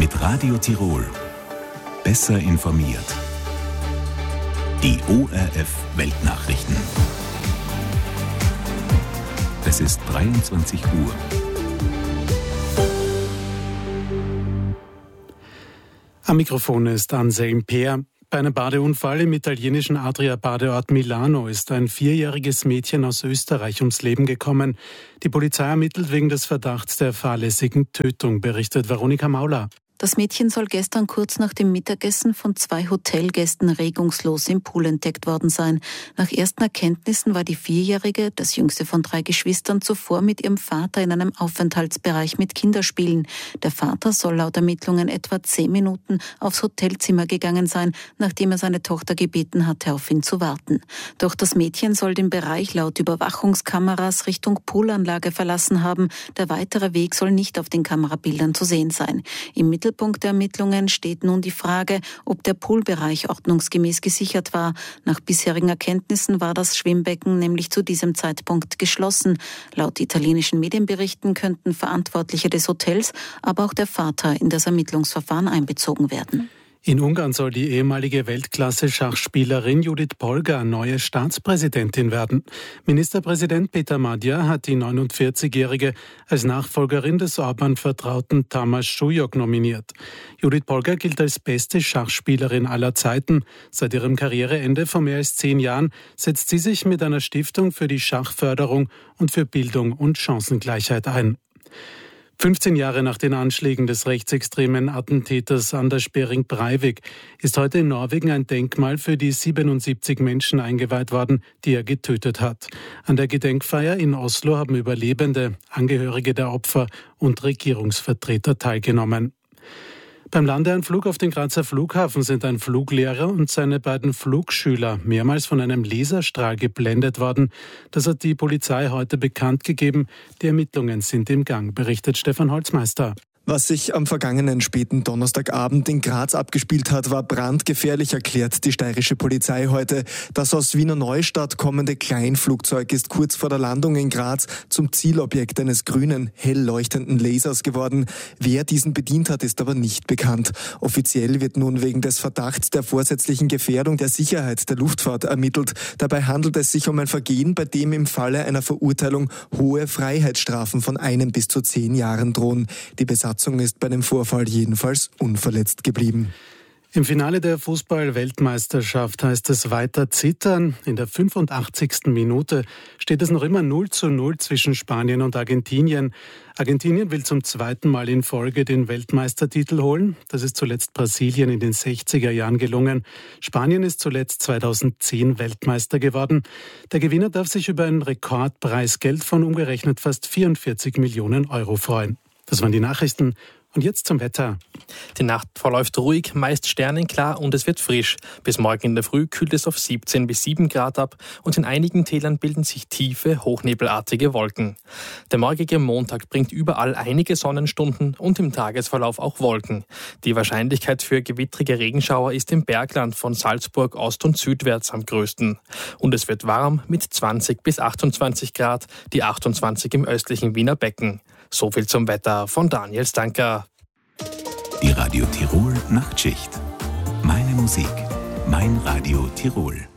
Mit Radio Tirol. Besser informiert. Die ORF Weltnachrichten. Es ist 23 Uhr. Am Mikrofon ist Anselm Peer. Bei einem Badeunfall im italienischen Adria-Badeort Milano ist ein 4-jähriges Mädchen aus Österreich ums Leben gekommen. Die Polizei ermittelt wegen des Verdachts der fahrlässigen Tötung, berichtet Veronika Mauler. Das Mädchen soll gestern kurz nach dem Mittagessen von 2 Hotelgästen regungslos im Pool entdeckt worden sein. Nach ersten Erkenntnissen war die 4-Jährige, das jüngste von 3 Geschwistern, zuvor mit ihrem Vater in einem Aufenthaltsbereich mit Kinderspielen. Der Vater soll laut Ermittlungen etwa 10 Minuten aufs Hotelzimmer gegangen sein, nachdem er seine Tochter gebeten hatte, auf ihn zu warten. Doch das Mädchen soll den Bereich laut Überwachungskameras Richtung Poolanlage verlassen haben. Der weitere Weg soll nicht auf den Kamerabildern zu sehen sein. Im Mittelpunkt der Ermittlungen steht nun die Frage, ob der Poolbereich ordnungsgemäß gesichert war. Nach bisherigen Erkenntnissen war das Schwimmbecken nämlich zu diesem Zeitpunkt geschlossen. Laut italienischen Medienberichten könnten Verantwortliche des Hotels, aber auch der Vater in das Ermittlungsverfahren einbezogen werden. In Ungarn soll die ehemalige Weltklasse-Schachspielerin Judith Polgar neue Staatspräsidentin werden. Ministerpräsident Peter Magyar hat die 49-Jährige als Nachfolgerin des Orbán-Vertrauten Tamás Súlyog nominiert. Judith Polgar gilt als beste Schachspielerin aller Zeiten. Seit ihrem Karriereende vor mehr als 10 Jahren setzt sie sich mit einer Stiftung für die Schachförderung und für Bildung und Chancengleichheit ein. 15 Jahre nach den Anschlägen des rechtsextremen Attentäters Anders Behring Breivik ist heute in Norwegen ein Denkmal für die 77 Menschen eingeweiht worden, die er getötet hat. An der Gedenkfeier in Oslo haben Überlebende, Angehörige der Opfer und Regierungsvertreter teilgenommen. Beim Landeanflug auf den Grazer Flughafen sind ein Fluglehrer und seine beiden Flugschüler mehrmals von einem Laserstrahl geblendet worden. Das hat die Polizei heute bekannt gegeben. Die Ermittlungen sind im Gang, berichtet Stefan Holzmeister. Was sich am vergangenen späten Donnerstagabend in Graz abgespielt hat, war brandgefährlich, erklärt die steirische Polizei heute. Das aus Wiener Neustadt kommende Kleinflugzeug ist kurz vor der Landung in Graz zum Zielobjekt eines grünen, hell leuchtenden Lasers geworden. Wer diesen bedient hat, ist aber nicht bekannt. Offiziell wird nun wegen des Verdachts der vorsätzlichen Gefährdung der Sicherheit der Luftfahrt ermittelt. Dabei handelt es sich um ein Vergehen, bei dem im Falle einer Verurteilung hohe Freiheitsstrafen von 1 bis zu 10 Jahren drohen. Die Besatzung ist bei dem Vorfall jedenfalls unverletzt geblieben. Im Finale der Fußball-Weltmeisterschaft heißt es weiter zittern. In der 85. Minute steht es noch immer 0:0 zwischen Spanien und Argentinien. Argentinien will zum 2. Mal in Folge den Weltmeistertitel holen. Das ist zuletzt Brasilien in den 60er Jahren gelungen. Spanien ist zuletzt 2010 Weltmeister geworden. Der Gewinner darf sich über ein Rekordpreisgeld von umgerechnet fast 44 Millionen Euro freuen. Das waren die Nachrichten. Und jetzt zum Wetter. Die Nacht verläuft ruhig, meist sternenklar und es wird frisch. Bis morgen in der Früh kühlt es auf 17 bis 7 Grad ab und in einigen Tälern bilden sich tiefe, hochnebelartige Wolken. Der morgige Montag bringt überall einige Sonnenstunden und im Tagesverlauf auch Wolken. Die Wahrscheinlichkeit für gewittrige Regenschauer ist im Bergland von Salzburg ost- und südwärts am größten. Und es wird warm mit 20 bis 28 Grad, die 28 im östlichen Wiener Becken. So viel zum Wetter von Daniel Stanker. Die Radio Tirol Nachtschicht. Meine Musik, mein Radio Tirol.